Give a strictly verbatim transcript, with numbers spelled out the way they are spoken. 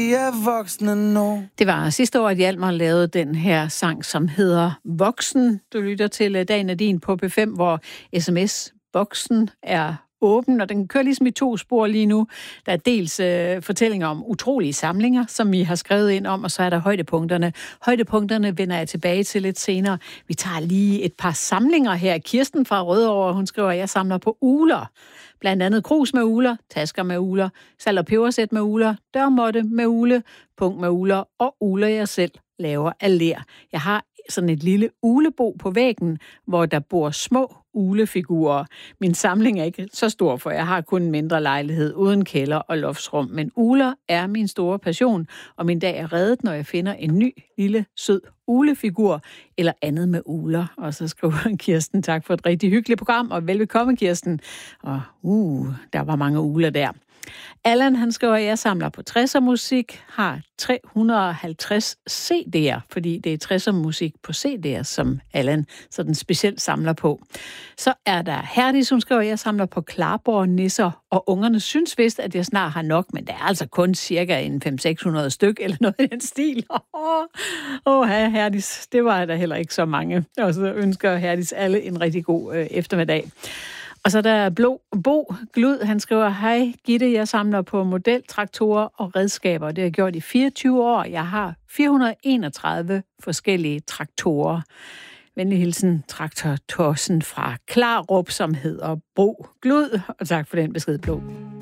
er voksne nu. Det var sidste år, at Hjalmar lavede den her sang, som hedder Voksen. Du lytter til Dagen er din på P fem, hvor sms-boksen er åben, og den kører ligesom i to spor lige nu. Der er dels øh, fortællinger om utrolige samlinger, som I har skrevet ind om, og så er der højdepunkterne. Højdepunkterne vender jeg tilbage til lidt senere. Vi tager lige et par samlinger her. Kirsten fra Rødovre, hun skriver, at jeg samler på uler. Blandt andet krus med uler, tasker med uler, salt- og pebersæt med uler, dørmåtte med ule, punkt med uler og uler, jeg selv laver af ler. Jeg har sådan et lille ulebo på væggen, hvor der bor små ulefigurer. Min samling er ikke så stor, for jeg har kun en mindre lejlighed uden kælder og loftsrum, men uler er min store passion, og min dag er reddet, når jeg finder en ny, lille, sød ulefigur eller andet med uler. Og så skriver Kirsten, tak for et rigtig hyggeligt program, og velbekomme, Kirsten. Og uh, der var mange uler der. Allan, han skriver, at jeg samler på tresser musik, har tre hundrede og halvtreds C D'er, fordi det er tresser musik på C D'er, som Allan sådan specielt samler på. Så er der Herdis, hun skriver, at jeg samler på Klarborg nisser, og ungerne synes vist, at jeg snart har nok, men det er altså kun cirka en fem til seks hundrede styk, eller noget i den stil. Åh, oh, Herdis, det var der heller ikke så mange. Og så ønsker Herdis alle en rigtig god øh, eftermiddag. Og så er der Blå, Bo Glud, han skriver, hej Gitte, jeg samler på modeltraktorer og redskaber. Det har jeg gjort i fireogtyve år. Jeg har fire hundrede og enogtredive forskellige traktorer. Venlig hilsen, traktortossen fra Klarup, som hedder Bo Glud. Og tak for den besked, Blå.